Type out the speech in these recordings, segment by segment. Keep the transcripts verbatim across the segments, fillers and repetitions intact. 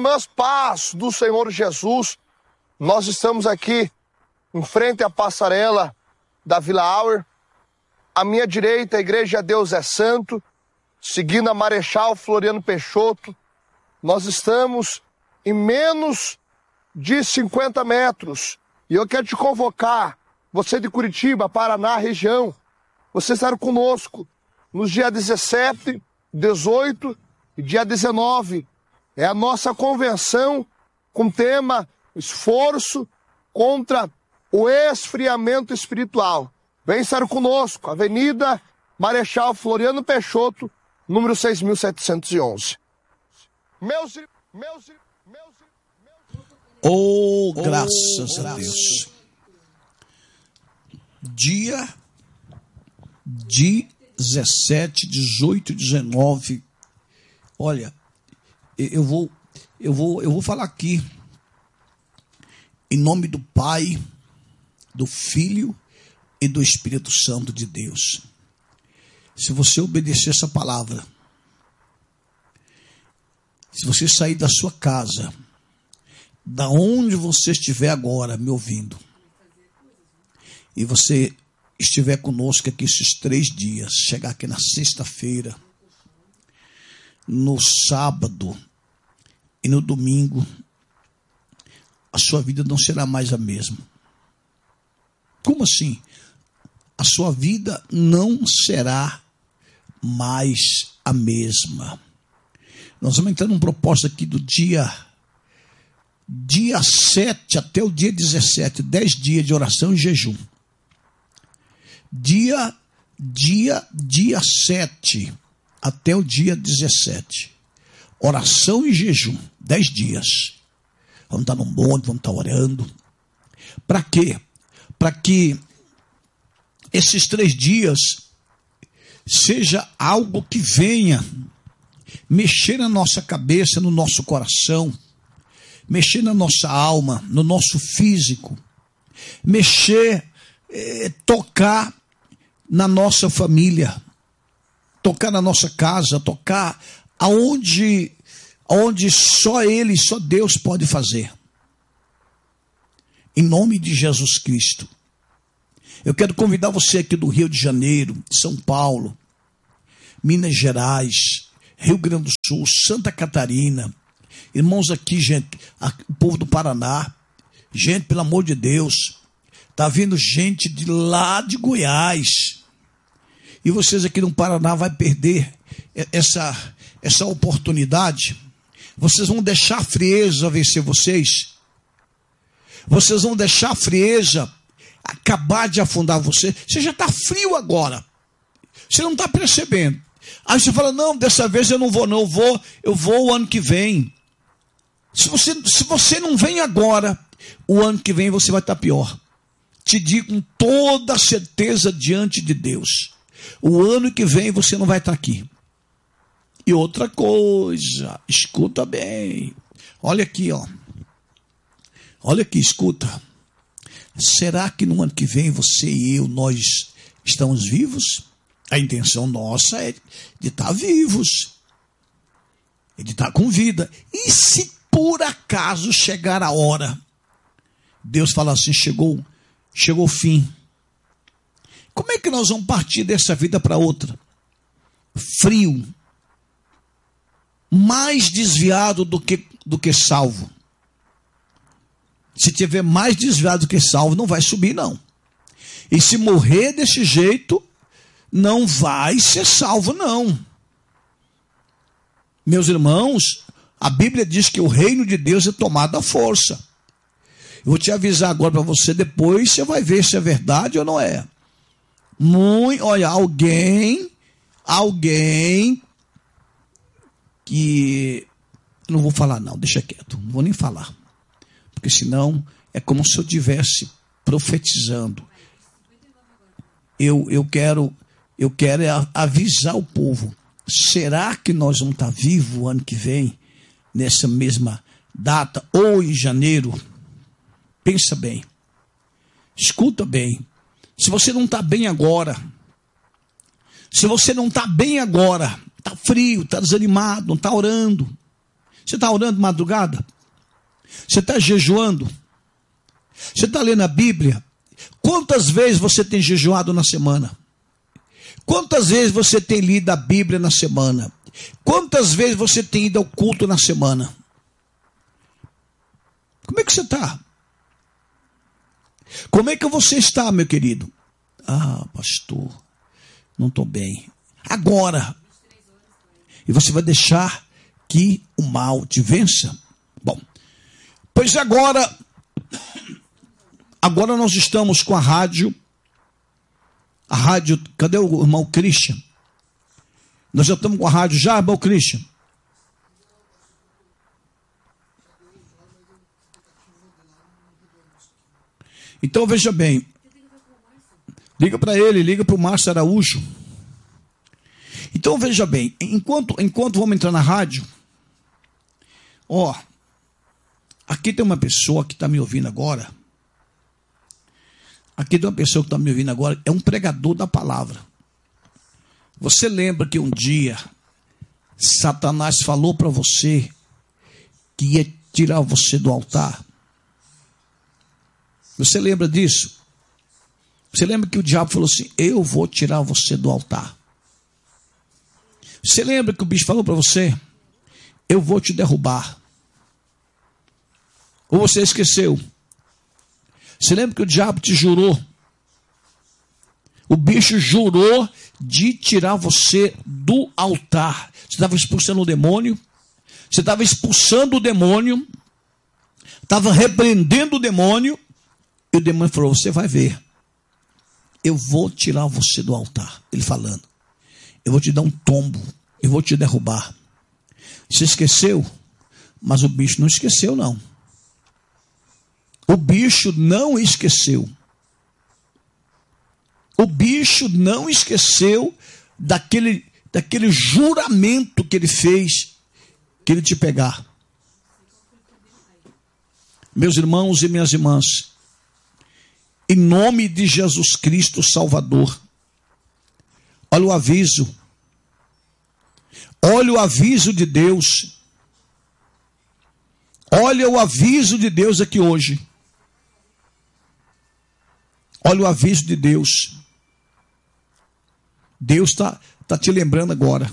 irmãs, paz do Senhor Jesus. Nós estamos aqui em frente à passarela da Vila Auer. À minha direita, a Igreja Deus é Santo, seguindo a Marechal Floriano Peixoto. Nós estamos em menos de cinquenta metros. E eu quero te convocar, você de Curitiba, Paraná, região, você estar conosco nos dias dezessete, dezoito e dia dezenove. É a nossa convenção com tema esforço contra o esfriamento espiritual. Vem estar conosco, Avenida Marechal Floriano Peixoto, número seis mil setecentos e onze. Meus, meus, meus, meus... Oh, graças oh, a Deus. Dia dezessete, dezoito, dezenove. Olha, eu vou, eu vou, eu vou falar aqui em nome do Pai, do Filho e do Espírito Santo de Deus. Se você obedecer essa palavra, se você sair da sua casa, da onde você estiver agora me ouvindo, e você estiver conosco aqui esses três dias, chegar aqui na sexta-feira, no sábado e no domingo, a sua vida não será mais a mesma. Como assim? A sua vida não será mais a mesma. Nós vamos entrar num propósito aqui do dia, dia sete até o dia dezessete, dez dias de oração e jejum. Dia, dia, dia sete até o dia dezessete. Oração e jejum, dez dias. Vamos estar num bonde, vamos estar orando. Para quê? Para que esses três dias seja algo que venha mexer na nossa cabeça, no nosso coração, mexer na nossa alma, no nosso físico, mexer, eh, tocar na nossa família, tocar na nossa casa, tocar aonde, aonde só Ele, só Deus pode fazer. Em nome de Jesus Cristo. Eu quero convidar você aqui do Rio de Janeiro, São Paulo, Minas Gerais, Rio Grande do Sul, Santa Catarina, irmãos aqui, gente, o povo do Paraná, gente, pelo amor de Deus, está vindo gente de lá de Goiás, e vocês aqui no Paraná vão perder essa, essa oportunidade. Vocês vão deixar a frieza vencer vocês, vocês vão deixar a frieza acabar de afundar você. Você já está frio agora, você não está percebendo. Aí você fala, não, dessa vez eu não vou não, eu vou, eu vou o ano que vem. Se você, se você não vem agora, o ano que vem você vai estar pior. Te digo com toda certeza diante de Deus, o ano que vem você não vai estar aqui. E outra coisa, escuta bem, olha aqui, ó. Olha aqui, escuta. Será que no ano que vem você e eu, nós estamos vivos? A intenção nossa é de estar vivos, é de estar com vida. E se por acaso chegar a hora, Deus fala assim, chegou, chegou o fim. Como é que nós vamos partir dessa vida para outra? Frio, mais desviado do que, do que salvo. Se tiver mais desviado do que salvo, não vai subir não. E se morrer desse jeito, não vai ser salvo não. Meus irmãos, a Bíblia diz que o reino de Deus é tomado à força. Eu vou te avisar agora para você, depois você vai ver se é verdade ou não é. Muito, olha, alguém, alguém que, não vou falar não, deixa quieto, não vou nem falar. Porque senão é como se eu estivesse profetizando. Eu, eu quero, eu quero avisar o povo. Será que nós vamos estar vivos o ano que vem, nessa mesma data, ou em janeiro? Pensa bem. Escuta bem. Se você não está bem agora, se você não está bem agora, está frio, está desanimado, não está orando, Você está orando de madrugada? Você está jejuando? Você está lendo a Bíblia? Quantas vezes você tem jejuado na semana? Quantas vezes você tem lido a Bíblia na semana? Quantas vezes você tem ido ao culto na semana? Como é que você está? Como é que você está, meu querido? Ah, pastor, não estou bem. Agora. E você vai deixar que o mal te vença? Bom, pois agora, agora nós estamos com a rádio, a rádio, cadê o irmão Christian? Nós já estamos com a rádio já, irmão Christian? Então veja bem, liga para ele, liga para o Márcio Araújo. Então veja bem, enquanto, enquanto vamos entrar na rádio, ó, aqui tem uma pessoa que está me ouvindo agora, aqui tem uma pessoa que está me ouvindo agora, é um pregador da palavra. Você lembra que um dia Satanás falou para você que ia tirar você do altar? Você lembra disso? Você lembra que o diabo falou assim, eu vou tirar você do altar? Você lembra que o bicho falou para você, eu vou te derrubar? Ou você esqueceu? Você lembra que o diabo te jurou? O bicho jurou de tirar você do altar. Você estava expulsando o demônio, você estava expulsando o demônio, estava repreendendo o demônio, e o demônio falou, você vai ver, eu vou tirar você do altar. Ele falando, eu vou te dar um tombo, eu vou te derrubar. Você esqueceu? Mas o bicho não esqueceu, não. O bicho não esqueceu. O bicho não esqueceu daquele, daquele juramento que ele fez, que ele te pegar. Meus irmãos e minhas irmãs, em nome de Jesus Cristo Salvador, olha o aviso, olha o aviso de Deus, olha o aviso de Deus aqui hoje, olha o aviso de Deus, Deus está tá te lembrando agora,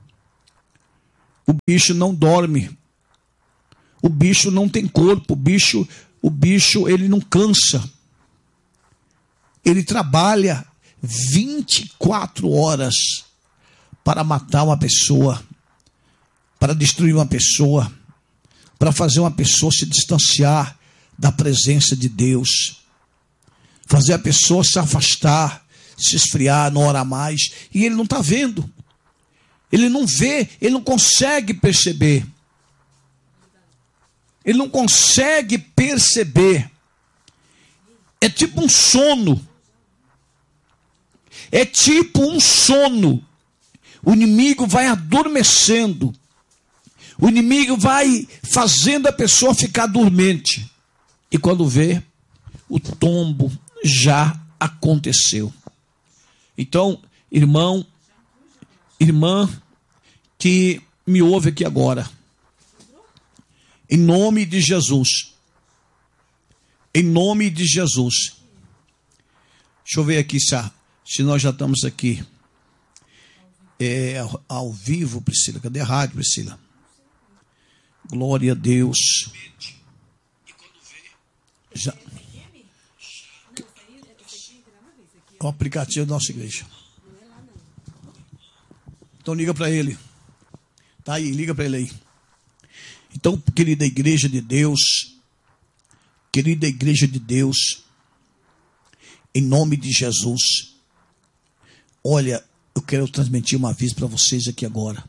o bicho não dorme, o bicho não tem corpo, o bicho, o bicho ele não cansa, ele trabalha vinte e quatro horas para matar uma pessoa, para destruir uma pessoa, para fazer uma pessoa se distanciar da presença de Deus, fazer a pessoa se afastar, se esfriar, não orar mais, e ele não está vendo, ele não vê, ele não consegue perceber, ele não consegue perceber, é tipo um sono, é tipo um sono, o inimigo vai adormecendo, o inimigo vai fazendo a pessoa ficar dormente, e quando vê, o tombo já aconteceu. Então, irmão, irmã que me ouve aqui agora, em nome de Jesus, em nome de Jesus, deixa eu ver aqui se, a, se nós já estamos aqui é, ao vivo, Priscila, cadê a rádio, Priscila? Glória a Deus. Já. O aplicativo da nossa igreja. Então liga para ele. Tá aí, liga para ele aí. Então, querida igreja de Deus, querida igreja de Deus, em nome de Jesus, olha, eu quero transmitir um aviso para vocês aqui agora.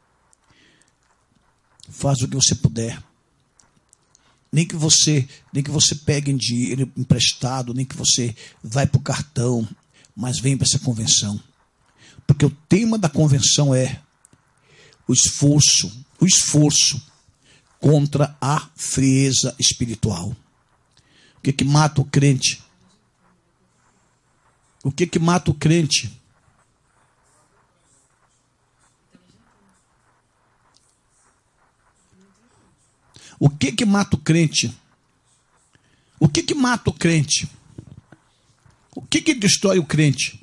Faz o que você puder. Nem que você, nem que você pegue em dinheiro emprestado, nem que você vai para o cartão, mas vem para essa convenção. Porque o tema da convenção é o esforço, o esforço contra a frieza espiritual. O que que mata o crente? O que que mata o crente? que que mata o crente? O que que mata o crente? O que que destrói o crente?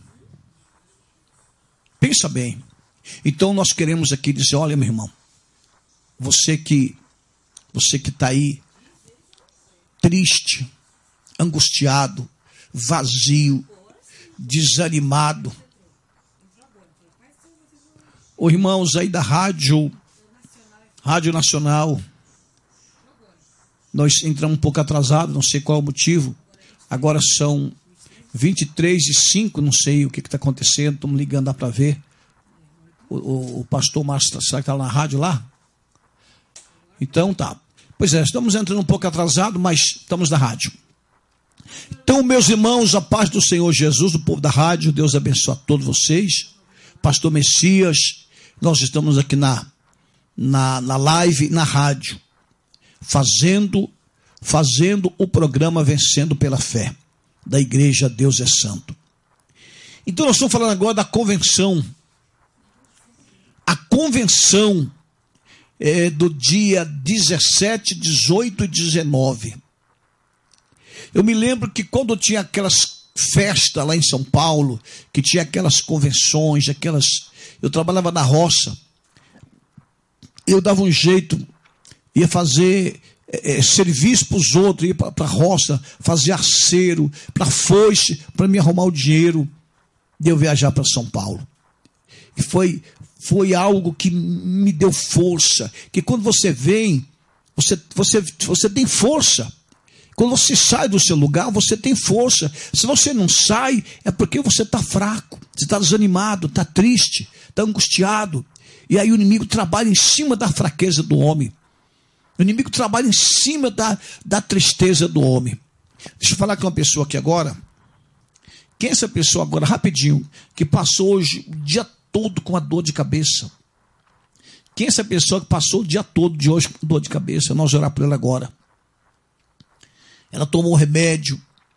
Pensa bem. Então nós queremos aqui dizer, olha, meu irmão, você que você que está aí triste, angustiado, vazio, desanimado. Os irmãos aí da rádio, Rádio Nacional, nós entramos um pouco atrasados, não sei qual é o motivo. Agora são vinte e três e cinco, não sei o que está acontecendo, estamos ligando, dá para ver. O, o, o pastor Márcio, será que está na rádio lá? Então tá. Pois é, estamos entrando um pouco atrasados, mas estamos na rádio. Então, meus irmãos, a paz do Senhor Jesus, do povo da rádio, Deus abençoe a todos vocês. Pastor Messias, nós estamos aqui na, na, na live, na rádio, fazendo, fazendo o programa Vencendo pela Fé, da Igreja Deus é Santo. Então, nós estamos falando agora da convenção. A convenção é do dia dezessete, dezoito e dezenove. Eu me lembro que quando tinha aquelas festas lá em São Paulo, que tinha aquelas convenções, aquelas... Eu trabalhava na roça, eu dava um jeito, ia fazer é, serviço para os outros, ia para a roça, fazer arceiro, para foice, para me arrumar o dinheiro de eu viajar para São Paulo. E foi, foi algo que me deu força, que quando você vem, você, você, você tem força. Quando você sai do seu lugar, você tem força. Se você não sai, é porque você está fraco, você está desanimado, está triste, está angustiado. E aí o inimigo trabalha em cima da fraqueza do homem. O inimigo trabalha em cima da, da tristeza do homem. Deixa eu falar com uma pessoa aqui agora. Quem é essa pessoa agora, rapidinho, que passou hoje o dia todo com a dor de cabeça? Quem é essa pessoa que passou o dia todo de hoje com dor de cabeça? Nós vamos orar por ela agora. Ela tomou remédio,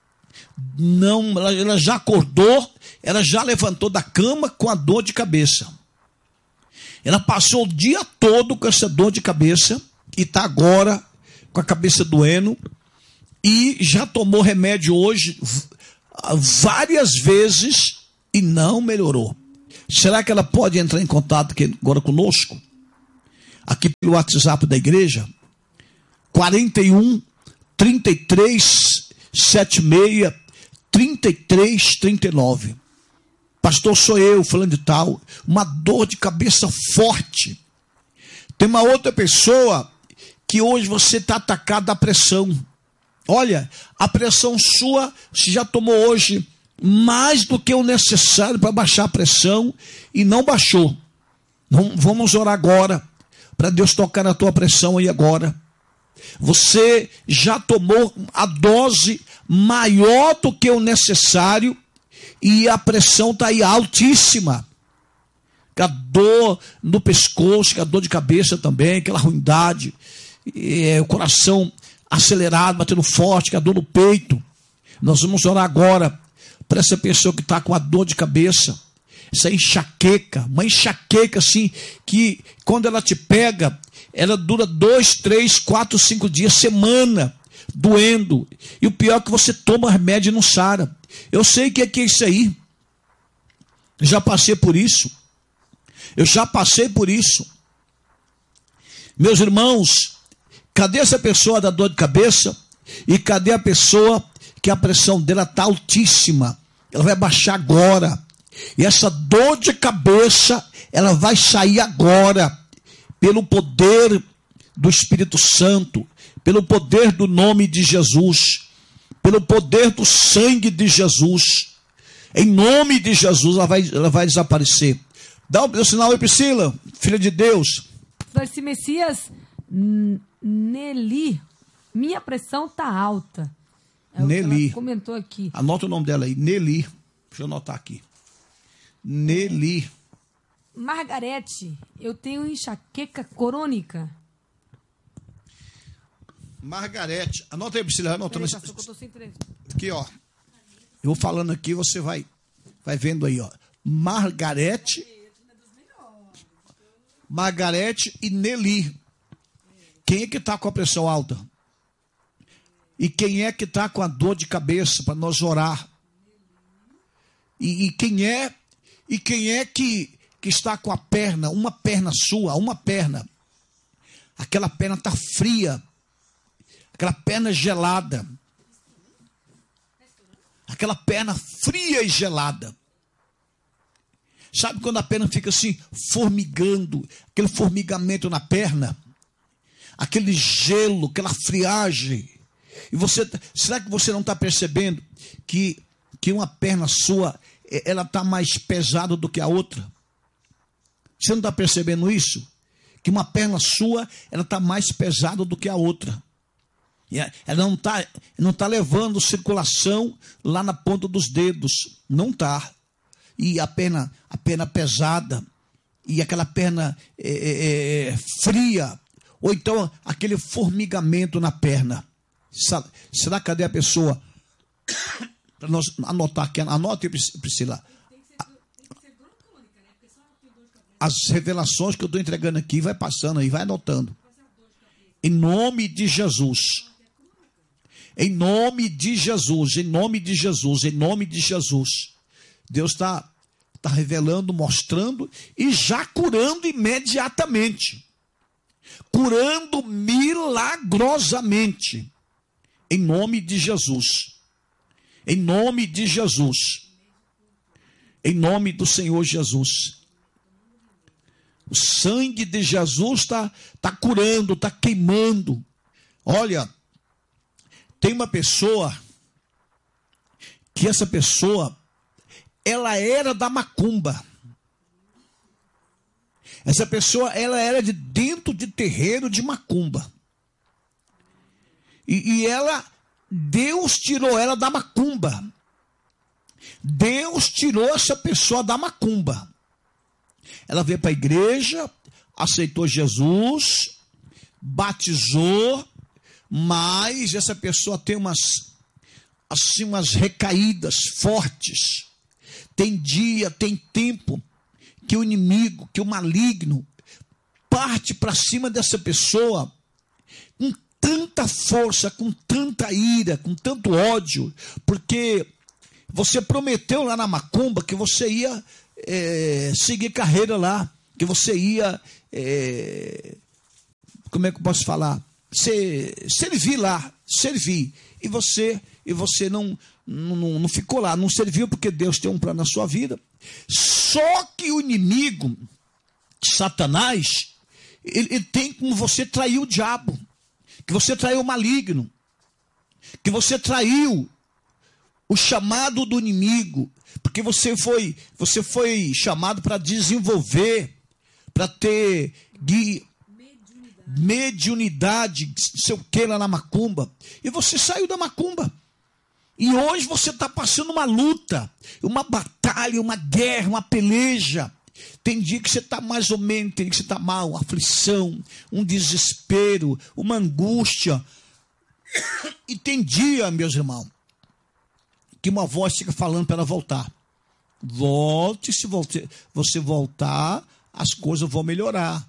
não, ela, ela já acordou, ela já levantou da cama com a dor de cabeça. Ela passou o dia todo com essa dor de cabeça e está agora com a cabeça doendo e já tomou remédio hoje várias vezes e não melhorou. Será que ela pode entrar em contato aqui agora conosco? Aqui pelo WhatsApp da igreja, quarenta e um, trinta e três, setenta e seis, trinta e três, trinta e nove. Pastor, sou eu, falando de tal, uma dor de cabeça forte. Tem uma outra pessoa que hoje você está atacado da pressão. Olha, a pressão sua, você já tomou hoje mais do que o necessário para baixar a pressão e não baixou. Não, vamos orar agora, para Deus tocar na tua pressão aí agora. Você já tomou a dose maior do que o necessário e a pressão está aí altíssima. A dor no pescoço, a dor de cabeça também, aquela ruindade, é, o coração acelerado, batendo forte, a dor no peito. Nós vamos orar agora para essa pessoa que está com a dor de cabeça, essa enxaqueca, uma enxaqueca assim, que quando ela te pega, ela dura dois, três, quatro, cinco dias, semana, doendo. E o pior é que você toma remédio e não sara. Eu sei que é, que é isso aí. Eu já passei por isso. Eu já passei por isso. Meus irmãos, cadê essa pessoa da dor de cabeça? E cadê a pessoa que a pressão dela está altíssima? Ela vai baixar agora. E essa dor de cabeça, ela vai sair agora. Pelo poder do Espírito Santo, pelo poder do nome de Jesus, pelo poder do sangue de Jesus, em nome de Jesus, ela vai, ela vai desaparecer. Dá o um sinal aí, Priscila, filha de Deus. Darcy Messias, Nelly, minha pressão está alta. É Nelly. Ela comentou aqui. Anota o nome dela aí, Nelly. Deixa eu anotar aqui. Nelly. Margarete, eu tenho enxaqueca crônica. Margarete, anota aí, Priscila. Anota Peraí, no... pastor, que eu tô sem treino. Aqui, ó. Eu vou falando aqui, você vai, vai vendo aí, ó. Margarete. Margarete e Nelly. Quem é que está com a pressão alta? E quem é que está com a dor de cabeça para nós orar? E, e quem é e quem é que, que está com a perna, uma perna sua, uma perna, aquela perna está fria, aquela perna gelada, aquela perna fria e gelada. Sabe quando a perna fica assim, formigando, aquele formigamento na perna, aquele gelo, aquela friagem. E você, será que você não está percebendo que, que uma perna sua, ela está mais pesada do que a outra? Você não está percebendo isso? Que uma perna sua, ela está mais pesada do que a outra. Ela não está não tá levando circulação lá na ponta dos dedos. Não está. E a perna, a perna pesada, e aquela perna é, é, é, fria, ou então aquele formigamento na perna. Será que cadê a pessoa? Para nós anotar aqui, anote, Priscila. As revelações que eu estou entregando aqui, vai passando aí, vai anotando. Em nome de Jesus. Em nome de Jesus, em nome de Jesus, em nome de Jesus. Deus está tá revelando, mostrando e já curando imediatamente. Curando milagrosamente. Em nome de Jesus. Em nome de Jesus. Em nome do Senhor Jesus. O sangue de Jesus está tá curando, está queimando. Olha, tem uma pessoa que essa pessoa, ela era da macumba. Essa pessoa, ela era de dentro de terreiro de macumba. E, e ela, Deus tirou ela da macumba. Deus tirou essa pessoa da macumba. Ela veio para a igreja, aceitou Jesus, batizou, mas essa pessoa tem umas, assim, umas recaídas fortes. Tem dia, tem tempo que o inimigo, que o maligno parte para cima dessa pessoa com tanta força, com tanta ira, com tanto ódio, porque você prometeu lá na macumba que você ia é, seguir carreira lá, que você ia, é, como é que eu posso falar? Ser, servir lá, servir. E você, e você não, não, não ficou lá, não serviu porque Deus tem um plano na sua vida. Só que o inimigo, Satanás, ele, ele tem como você traiu o diabo, que você traiu o maligno, que você traiu o chamado do inimigo, porque você foi, você foi chamado para desenvolver, para ter guia, mediunidade, mediunidade, sei o que lá na macumba, e você saiu da macumba. E hoje você está passando uma luta, uma batalha, uma guerra, uma peleja. Tem dia que você está mais ou menos, tem dia que você está mal, uma aflição, um desespero, uma angústia. E tem dia, meus irmãos, que uma voz fica falando para ela voltar. Volte, se você voltar, as coisas vão melhorar.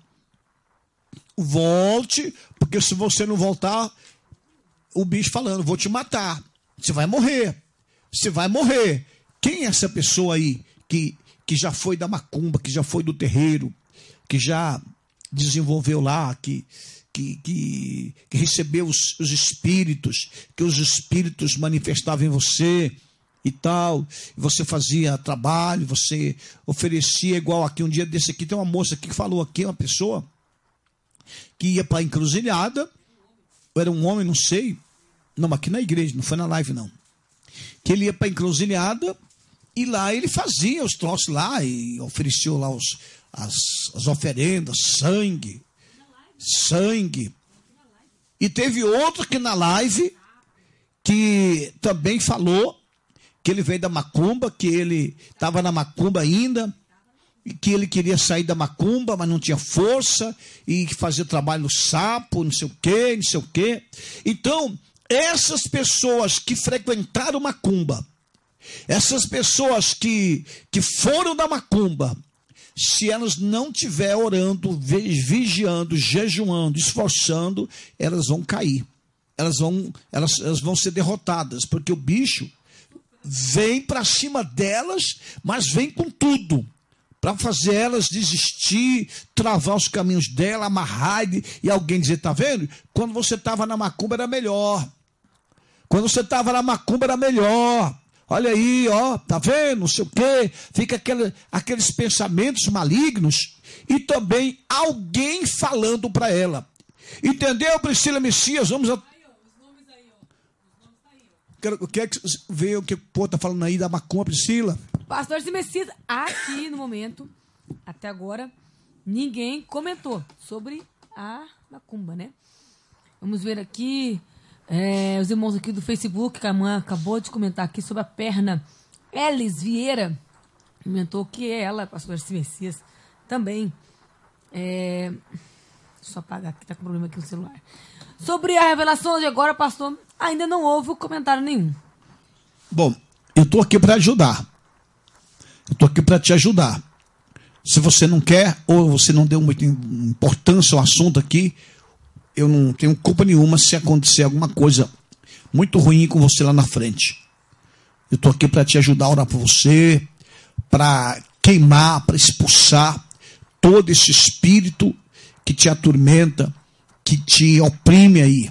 Volte, porque se você não voltar, o bicho falando, vou te matar. Você vai morrer. Você vai morrer. Quem é essa pessoa aí que, que já foi da macumba, que já foi do terreiro, que já desenvolveu lá, que, que, que, que recebeu os, os espíritos, que os espíritos manifestavam em você e tal, você fazia trabalho, você oferecia igual aqui, um dia desse aqui, tem uma moça aqui que falou aqui, uma pessoa que ia para a encruzilhada, ou era um homem, não sei, não, aqui na igreja, não foi na live não, que ele ia para a encruzilhada e lá ele fazia os troços lá e oferecia lá os, as, as oferendas, sangue, sangue. E teve outro que na live que também falou que ele veio da macumba, que ele estava na macumba ainda, e que ele queria sair da macumba, mas não tinha força, e fazer trabalho no sapo, não sei o quê, não sei o quê. Então, essas pessoas que frequentaram macumba, essas pessoas que, que foram da macumba, se elas não estiverem orando, vigiando, jejuando, esforçando, elas vão cair. Elas vão, elas, elas vão ser derrotadas, porque o bicho vem para cima delas, mas vem com tudo, para fazer elas desistir, travar os caminhos dela, amarrar e, e alguém dizer, tá vendo? Quando você estava na macumba era melhor. Quando você estava na macumba era melhor. Olha aí, ó, tá vendo? Não sei o quê. Fica aquele, aqueles pensamentos malignos e também alguém falando para ela. Entendeu, Priscila Messias? Vamos a... O que é que vê o que o povo está falando aí da macumba, Priscila? Pastor Messias, aqui no momento, até agora, ninguém comentou sobre a macumba, né? Vamos ver aqui, é, os irmãos aqui do Facebook, que a mãe acabou de comentar aqui sobre a perna. Elis Vieira comentou que é ela, pastor Messias, também. É, deixa eu apagar aqui, tá com problema aqui no celular. Sobre a revelação de agora, pastor, ainda não houve comentário nenhum. Bom, eu estou aqui para ajudar. Eu estou aqui para te ajudar. Se você não quer, ou você não deu muita importância ao assunto aqui, eu não tenho culpa nenhuma se acontecer alguma coisa muito ruim com você lá na frente. Eu estou aqui para te ajudar a orar por você, para queimar, para expulsar todo esse espírito que te atormenta, que te oprime aí.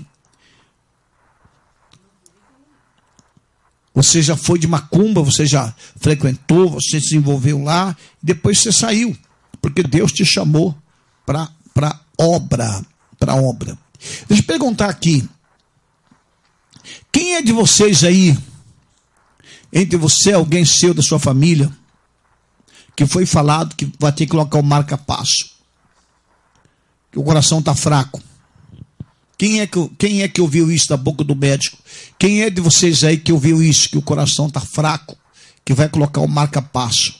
Você já foi de macumba, você já frequentou, você se envolveu lá, depois você saiu, porque Deus te chamou para para obra, para obra. Deixa eu perguntar aqui, quem é de vocês aí, entre você, alguém seu da sua família, que foi falado que vai ter que colocar o marca-passo, que o coração está fraco? Quem é, que, quem é que ouviu isso da boca do médico? Quem é de vocês aí que ouviu isso, que o coração está fraco, que vai colocar o marca-passo?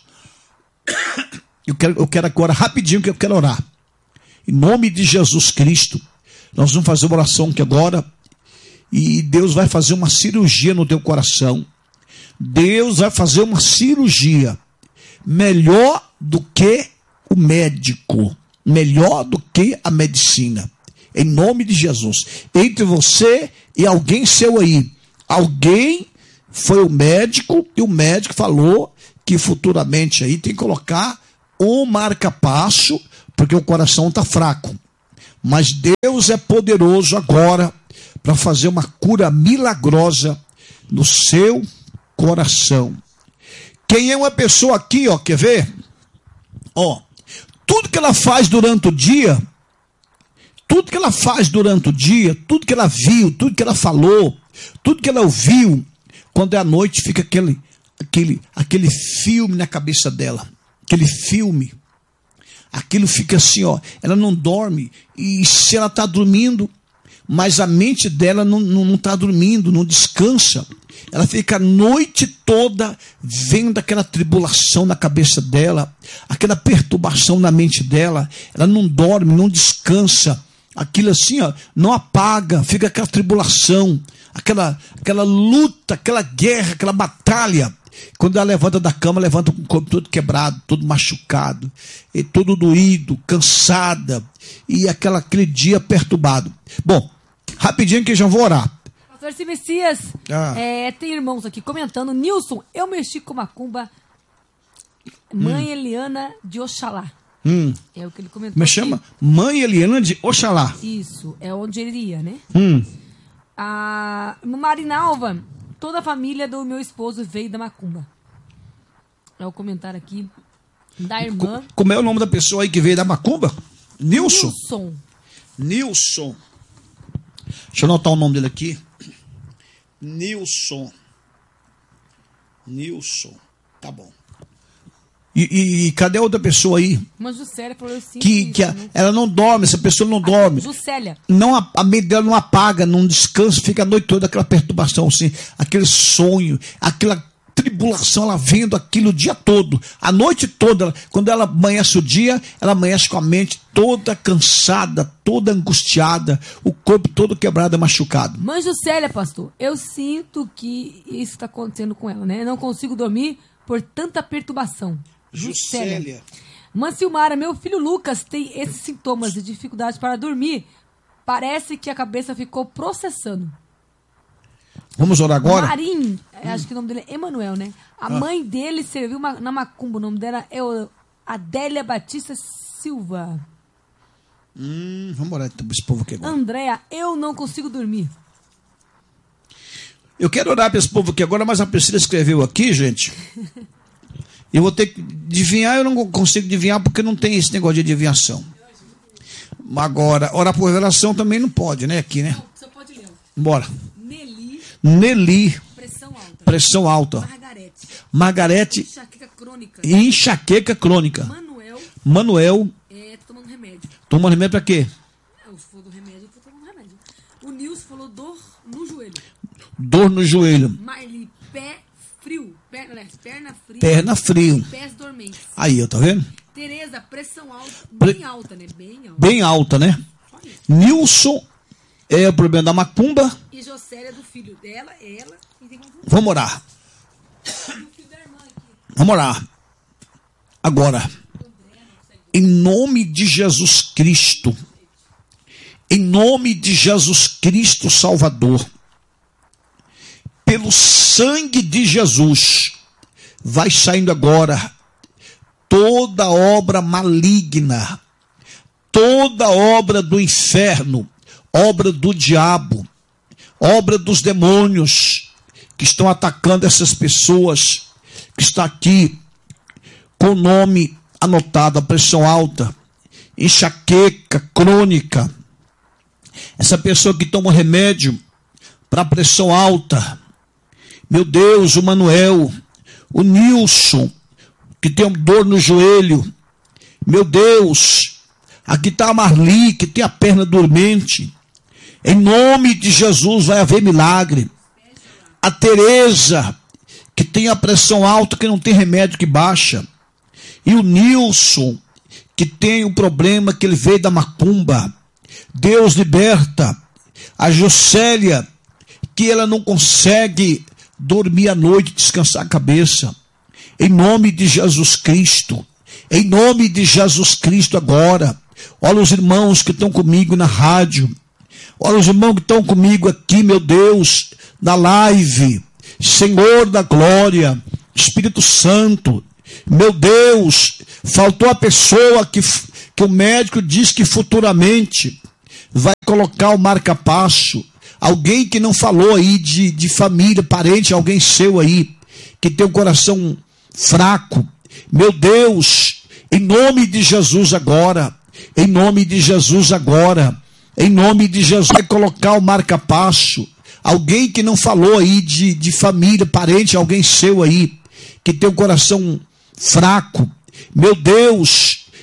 Eu quero, eu quero agora, rapidinho, que eu quero orar. Em nome de Jesus Cristo, nós vamos fazer uma oração aqui agora, e Deus vai fazer uma cirurgia no teu coração. Deus vai fazer uma cirurgia melhor do que o médico, melhor do que a medicina. Em nome de Jesus. Entre você e alguém seu aí. Alguém foi o médico e o médico falou que futuramente aí tem que colocar um marca-passo, porque o coração está fraco. Mas Deus é poderoso agora para fazer uma cura milagrosa no seu coração. Quem é uma pessoa aqui, ó, quer ver? Ó, tudo que ela faz durante o dia... Tudo que ela faz durante o dia, tudo que ela viu, tudo que ela falou, tudo que ela ouviu, quando é à noite fica aquele, aquele, aquele filme na cabeça dela, aquele filme, aquilo fica assim, ó, ela não dorme, e se ela está dormindo, mas a mente dela não está não, não tá dormindo, não descansa, ela fica a noite toda vendo aquela tribulação na cabeça dela, aquela perturbação na mente dela, ela não dorme, não descansa, aquilo assim, ó, não apaga, fica aquela tribulação, aquela, aquela luta, aquela guerra, aquela batalha. Quando ela levanta da cama, levanta com o corpo todo quebrado, todo machucado, e todo doído, cansada, e aquela, aquele dia perturbado. Bom, rapidinho que eu já vou orar. Pastor Messias, ah. é, tem irmãos aqui comentando. Nilson, eu mexi com macumba. Mãe hum. Eliana de Oxalá. Hum. É o que ele comentou. Me chama Mãe Eliana de Oxalá. Isso, é onde ele ia, né? Hum. A Marinalva, toda a família do meu esposo veio da macumba. É o comentário aqui da irmã. Como é o nome da pessoa aí que veio da macumba? Nilson. Nilson. Nilson. Deixa eu anotar o nome dele aqui. Nilson. Nilson. Tá bom. E, e, e cadê a outra pessoa aí? Uma Juscelia falou assim. Que, que a, ela não dorme, essa pessoa não dorme. Juscelia. Não, a, a mente dela não apaga, não descansa, fica a noite toda aquela perturbação, assim, aquele sonho, aquela tribulação, ela vendo aquilo o dia todo, a noite toda. Quando ela amanhece o dia, ela amanhece com a mente toda cansada, toda angustiada, o corpo todo quebrado, machucado. Mãe Juscelia, pastor, eu sinto que isso está acontecendo com ela, né? Eu não consigo dormir por tanta perturbação. Juscelia. Mancilmara, meu filho Lucas tem esses sintomas de dificuldade para dormir. Parece que a cabeça ficou processando. Vamos orar agora? Marim, acho que o nome dele é Emanuel, né? A ah. mãe dele serviu uma, na macumba. O nome dela é Adélia Batista Silva. Hum, vamos orar então para esse povo aqui agora. Andréa, eu não consigo dormir. Eu quero orar para esse povo aqui agora, mas a Priscila escreveu aqui, gente. Eu vou ter que adivinhar, eu não consigo adivinhar porque não tem esse negócio de adivinhação. Agora, orar por revelação também não pode, né? Aqui, né? Não, só pode ler. Bora. Nelly. Nelly. Pressão alta. Pressão alta. Margarete. Margarete. Enxaqueca crônica. Enxaqueca crônica. Manuel. Manuel. É, tô tomando remédio. Tomando remédio pra quê? Eu falou do remédio, eu tô tomando remédio. O Nilson falou dor no joelho. Dor no joelho. Marli, pé frio. Perna, né? Perna fria. Perna frio. Pés dormentes. Aí, ó, tá vendo? Tereza, pressão alta. Pre... Bem alta, né? Bem alta. Bem alta, né? Nilson é o problema da macumba. E Jocélia do filho dela, ela. E tem Vamos orar. Vamos orar. Agora, em nome de Jesus Cristo, em nome de Jesus Cristo Salvador, pelo sangue de Jesus, vai saindo agora toda obra maligna, toda obra do inferno, obra do diabo, obra dos demônios que estão atacando essas pessoas, que está aqui com o nome anotado, a pressão alta, enxaqueca crônica, essa pessoa que toma remédio para pressão alta, meu Deus, o Manuel, o Nilson, que tem dor no joelho, meu Deus, aqui está a Marli, que tem a perna dormente, em nome de Jesus vai haver milagre. A Tereza, que tem a pressão alta, que não tem remédio que baixa, e o Nilson, que tem um problema que ele veio da macumba, Deus liberta. A Jocélia, que ela não consegue dormir à noite, descansar a cabeça, em nome de Jesus Cristo, em nome de Jesus Cristo agora. Olha os irmãos que estão comigo na rádio, olha os irmãos que estão comigo aqui, meu Deus, na live, Senhor da glória, Espírito Santo, meu Deus, faltou a pessoa que, que o médico diz que futuramente vai colocar o marca-passo, alguém que não falou aí de, de família, parente, alguém seu aí, que tem o coração fraco, meu Deus, em nome de Jesus agora, em nome de Jesus agora, em nome de Jesus, vai colocar o marca-passo, alguém que não falou aí de, de família, parente, alguém seu aí, que tem o coração fraco, meu Deus,